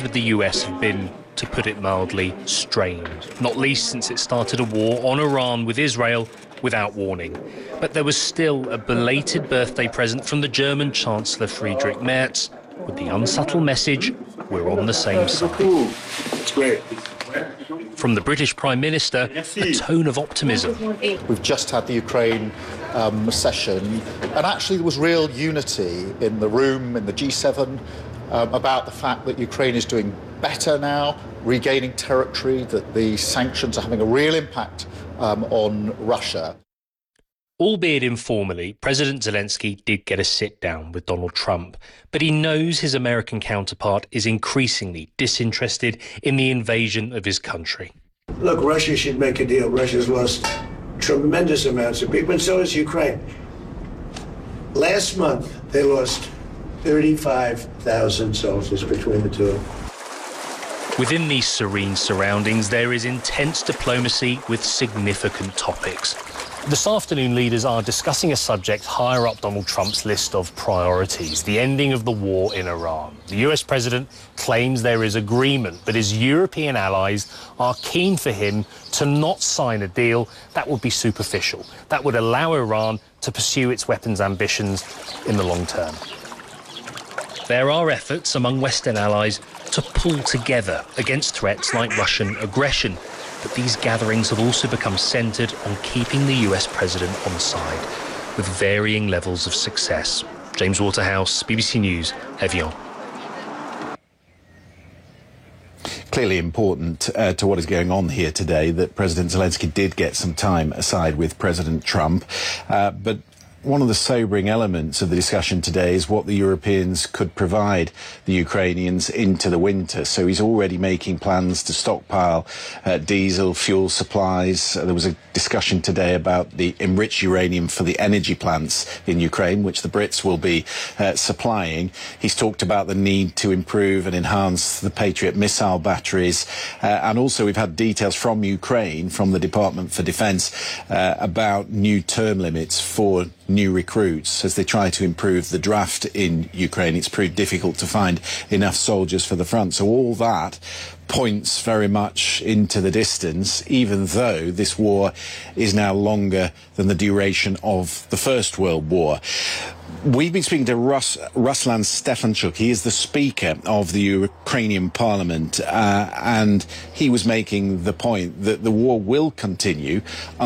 with the US have been, to put it mildly, strained, not least since it started a war on Iran with Israel without warning. But there was still a belated birthday present from the German Chancellor Friedrich Merz with the unsubtle message, we're on the same side. It's great. From the British Prime Minister, a tone of optimism. We've just had the Ukraine session, and actually there was real unity in the room, in the G7, about the fact that Ukraine is doing better now, regaining territory, that the sanctions are having a real impact on Russia. Albeit informally, President Zelensky did get a sit-down with Donald Trump, but he knows his American counterpart is increasingly disinterested in the invasion of his country. Look, Russia should make a deal. Russia's lost tremendous amounts of people, and so has Ukraine. Last month, they lost 35,000 soldiers between the two. Within these serene surroundings, there is intense diplomacy with significant topics. This afternoon, leaders are discussing a subject higher up Donald Trump's list of priorities, the ending of the war in Iran. The US president claims there is agreement, but his European allies are keen for him to not sign a deal that would be superficial, that would allow Iran to pursue its weapons ambitions in the long term. There are efforts among Western allies to pull together against threats like Russian aggression. But these gatherings have also become centred on keeping the US president on side, with varying levels of success. James Waterhouse, BBC News, Evian. Clearly important to what is going on here today that President Zelensky did get some time aside with President Trump, but one of the sobering elements of the discussion today is what the Europeans could provide the Ukrainians into the winter. So he's already making plans to stockpile diesel, fuel supplies. There was a discussion today about the enriched uranium for the energy plants in Ukraine, which the Brits will be supplying. He's talked about the need to improve and enhance the Patriot missile batteries. And also we've had details from Ukraine, from the Department for Defence, about new term limits for new recruits as they try to improve the draft in Ukraine. It's proved difficult to find enough soldiers for the front. So all that points very much into the distance, even though this war is now longer than the duration of the First World War. We've been speaking to Ruslan Stefanchuk. He is the Speaker of the Ukrainian Parliament, and he was making the point that the war will continue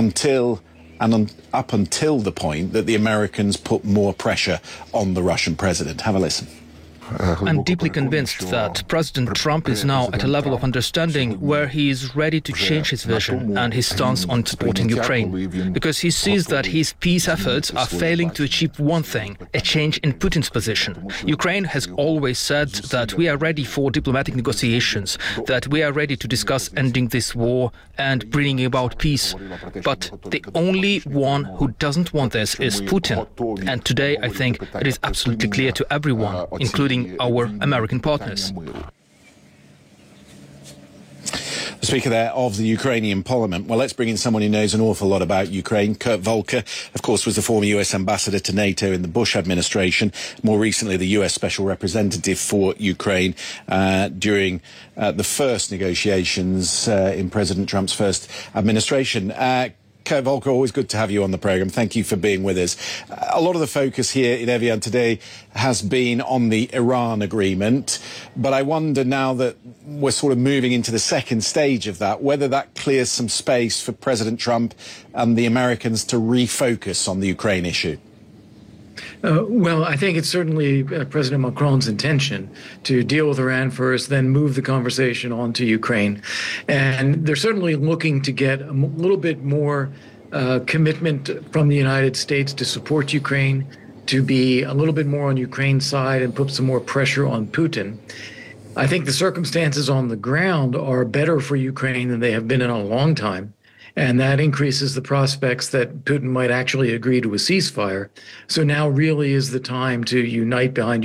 up until the point that the Americans put more pressure on the Russian president. Have a listen. I'm deeply convinced that President Trump is now at a level of understanding where he is ready to change his vision and his stance on supporting Ukraine, because he sees that his peace efforts are failing to achieve one thing, a change in Putin's position. Ukraine has always said that we are ready for diplomatic negotiations, that we are ready to discuss ending this war and bringing about peace. But the only one who doesn't want this is Putin. And today, I think it is absolutely clear to everyone, including our American partners. The Speaker there of the Ukrainian Parliament. Well, let's bring in someone who knows an awful lot about Ukraine. Kurt Volker, of course, was the former US ambassador to NATO in the Bush administration. More recently, the US special representative for Ukraine during the first negotiations in President Trump's first administration. Kurt Volker, always good to have you on the programme. Thank you for being with us. A lot of the focus here in Evian today has been on the Iran agreement, but I wonder now that we're sort of moving into the second stage of that, whether that clears some space for President Trump and the Americans to refocus on the Ukraine issue. Well, I think it's certainly President Macron's intention to deal with Iran first, then move the conversation on to Ukraine. And they're certainly looking to get a little bit more commitment from the United States to support Ukraine, to be a little bit more on Ukraine's side and put some more pressure on Putin. I think the circumstances on the ground are better for Ukraine than they have been in a long time. And that increases the prospects that Putin might actually agree to a ceasefire. So now really is the time to unite behind